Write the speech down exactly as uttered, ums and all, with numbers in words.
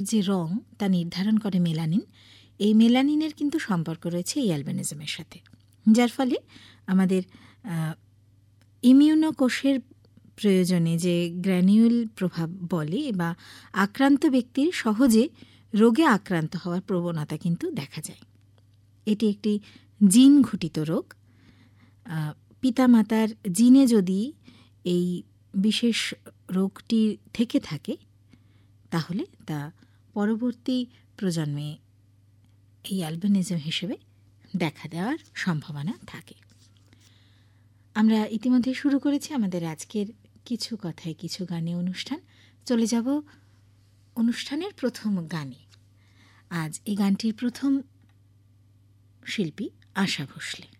যে রং তা নির্ধারণ করে মেলানিন, এই মেলানিনের কিন্তু সম্পর্ক রয়েছে এই অ্যালবিনিজমের সাথে, যার ফলে আমাদের ইমিউনো কোষের প্রয়োজনে যে গ্র্যানিউল প্রভাব বলে বা আক্রান্ত ব্যক্তির সহজে রোগে আক্রান্ত হওয়ার প্রবণতা কিন্তু দেখা যায়। এটি একটি জিন ঘটিত রোগ। পিতামাতার জিনে যদি এই বিশেষ রোগটি থেকে থাকে তাহলে তা পরবর্তী প্রজন্মে এই অ্যালবিনিজম হিসেবে দেখা দেওয়ার সম্ভাবনা থাকে। আমরা ইতিমধ্যে শুরু করেছি আমাদের আজকের কিছু কথায় কিছু গানে অনুষ্ঠান। চলে যাব অনুষ্ঠানের প্রথম গানে। আজ এই গানটির প্রথম শিল্পী আশা ভোসলে।